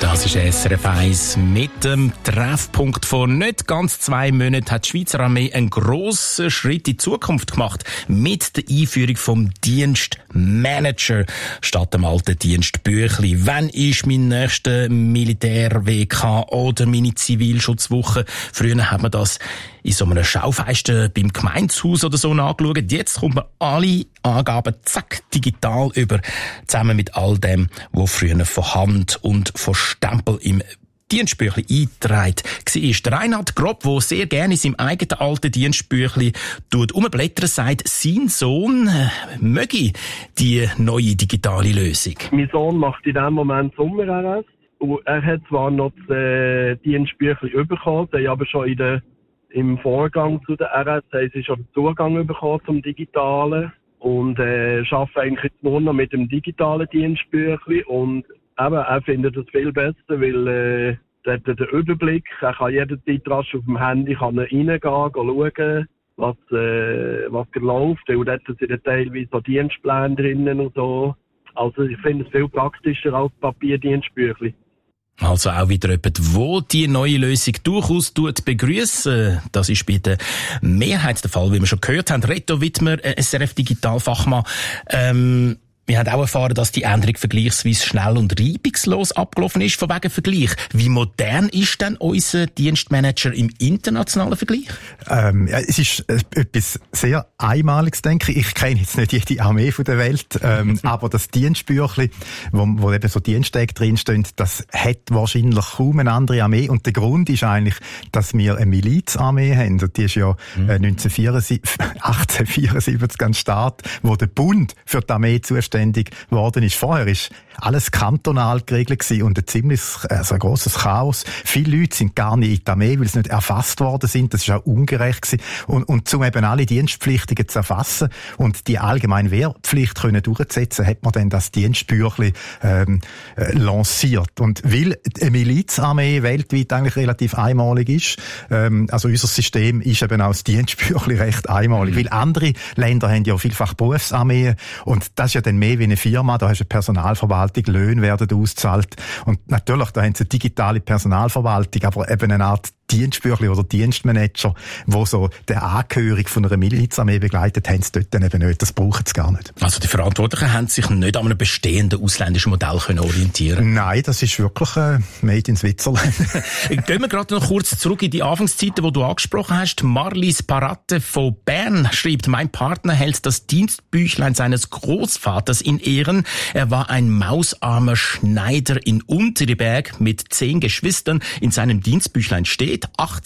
Das ist SRF 1 mit dem Treffpunkt. Vor nicht ganz 2 Monaten hat die Schweizer Armee einen grossen Schritt in die Zukunft gemacht mit der Einführung vom Dienstmanager statt dem alten Dienstbüchli. Wann ist mein nächster Militär-WK oder meine Zivilschutzwoche? Früher hat man das in so einem Schaufenster beim Gemeindehaus oder so angeschaut. Jetzt kommt man alle Angaben zack digital über, zusammen mit all dem, was früher von Hand und von Stempel im Dienstbüchli eingetragen war. Der Reinhard Grob, der sehr gerne in seinem eigenen alten Dienstbüchli umblättern, sagt, sein Sohn möge die neue digitale Lösung. Mein Sohn macht in diesem Moment Sommer-RS. Er hat zwar noch das Dienstbüchli bekommen, sie haben aber schon im Vorgang zu der RS haben sie schon den Zugang bekommen zum Digitalen und arbeiten eigentlich jetzt nur noch mit dem digitalen Dienstbüchli und eben, er findet das viel besser, weil er hat den Überblick, er kann jederzeit rasch auf dem Handy reingehen, schauen, was läuft, weil dort sind teilweise so Dienstpläne drinnen und so. Also ich finde es viel praktischer als Papierdienstbüchli. Also auch wieder jemand, wo die neue Lösung durchaus begrüßen. Das ist bei der Mehrheit der Fall, wie wir schon gehört haben. Reto Wittmer, SRF Digitalfachmann. Wir haben auch erfahren, dass die Änderung vergleichsweise schnell und reibungslos abgelaufen ist, von wegen Vergleich. Wie modern ist denn unser Dienstmanager im internationalen Vergleich? Es ist etwas sehr Einmaliges, denke ich. Ich kenne jetzt nicht jede Armee der Welt, aber das Dienstbüchli, wo eben so Diensttage drinstehen, das hat wahrscheinlich kaum eine andere Armee. Und der Grund ist eigentlich, dass wir eine Milizarmee haben. Und die ist ja 1874 an Start, wo der Bund für die Armee zuständig worden ist. Vorher ist alles kantonal geregelt gewesen und ein grosses Chaos. Viele Leute sind gar nicht in die Armee, weil sie nicht erfasst worden sind. Das ist auch ungerecht gewesen. Und um eben alle Dienstpflichtigen zu erfassen und die allgemeine Wehrpflicht können durchzusetzen, hat man dann das Dienstbüchli lanciert. Und weil eine Milizarmee weltweit eigentlich relativ einmalig ist, also unser System ist eben auch das Dienstbüchli recht einmalig. Weil andere Länder haben ja vielfach Berufsarmeen und das ist ja dann mehr wie eine Firma, da hast du eine Personalverwaltung, Löhne werden ausgezahlt und natürlich, da haben sie eine digitale Personalverwaltung, aber eben eine Art Dienstbüchli oder Dienstmanager, wo so der Angehörige von einer Milizarmee begleitet, haben sie dort dann eben nicht. Das brauchen sie gar nicht. Also die Verantwortlichen haben sich nicht an einem bestehenden ausländischen Modell können orientieren? Nein, das ist wirklich made in Switzerland. Gehen wir gerade noch kurz zurück in die Anfangszeiten, die du angesprochen hast. Marlies Paratte von Bern schreibt, mein Partner hält das Dienstbüchlein seines Großvaters in Ehren. Er war ein mausarmer Schneider in Unterberg mit 10 Geschwistern. In seinem Dienstbüchlein steht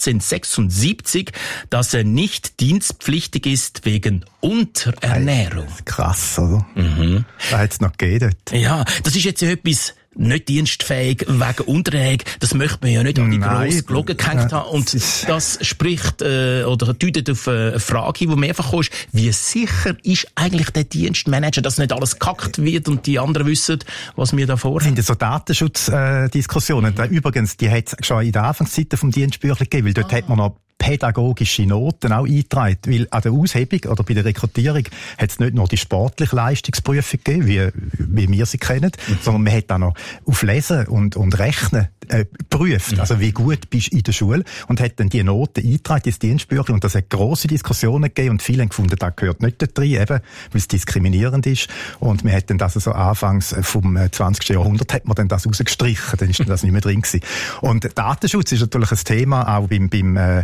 1876, dass er nicht dienstpflichtig ist wegen Unterernährung. Krass, oder? Mhm. Da hat es noch gegeben dort. Ja, das ist jetzt ja etwas nicht dienstfähig wegen Unterernährung. Das möchte man ja nicht an die grosse Glocke gehängt haben. Und das spricht oder deutet auf eine Frage, die mehrfach kommt. Wie sicher ist eigentlich der Dienstmanager, dass nicht alles gekackt wird und die anderen wissen, was wir da vorhaben? Das sind so Datenschutzdiskussionen. Übrigens, die hat es schon in der Anfangszeit vom Dienstbüchlein gegeben, weil dort hat man noch pädagogische Noten auch eingetragen. Weil an der Aushebung oder bei der Rekrutierung hat es nicht nur die sportliche Leistungsprüfung gegeben, wie wir sie kennen, sondern man hat auch noch auf Lesen und Rechnen geprüft. Also wie gut bist du in der Schule und hat dann die Noten eingetragen ins Dienstbüchlein und das hat grosse Diskussionen gegeben und viele haben gefunden, das gehört nicht da drin, eben, weil es diskriminierend ist. Und man hat dann das so anfangs vom 20. Jahrhundert hat man dann das rausgestrichen, dann ist dann das nicht mehr drin gewesen. Und Datenschutz ist natürlich ein Thema auch beim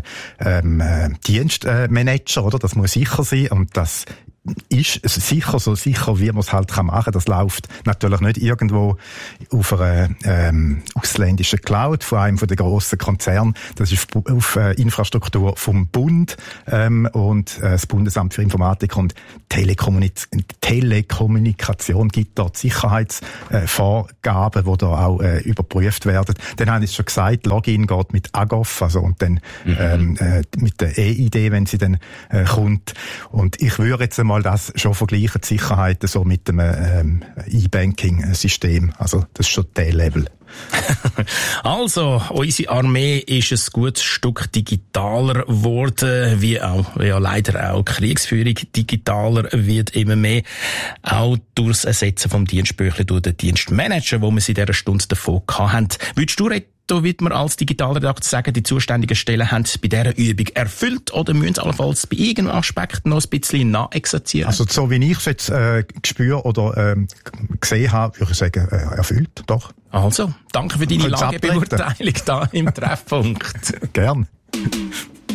Dienstmanager, oder? Das muss sicher sein und das ist sicher, so sicher, wie man es halt machen kann. Das läuft natürlich nicht irgendwo auf einer ausländischen Cloud von einem der grossen Konzerne. Das ist auf Infrastruktur vom Bund und das Bundesamt für Informatik und Telekommunikation gibt dort Sicherheitsvorgaben, die da auch überprüft werden. Dann habe ich schon gesagt, Login geht mit AGOF, also und dann mit der EID, wenn sie dann kommt. Und ich würde jetzt einmal mal das schon vergleichen, die Sicherheiten so mit dem E-Banking-System. Also das ist schon der Level. Also, unsere Armee ist ein gutes Stück digitaler geworden, wie auch, ja, leider auch Kriegsführung digitaler wird immer mehr. Auch durchs Ersetzen vom Dienstbüchlein durch den Dienstmanager, wo wir sie in dieser Stunde davon hatten. Würdest du, Reto Wittmer, als Digitalredakteur sagen, die zuständigen Stellen haben bei dieser Übung erfüllt oder müssen sie allenfalls bei irgendeinem Aspekt noch ein bisschen nachexerzieren? Also, so wie ich es jetzt gespürt oder gesehen habe, würde ich sagen, erfüllt, doch. Also, danke für deine Lagebeurteilung da im Treffpunkt. Gern.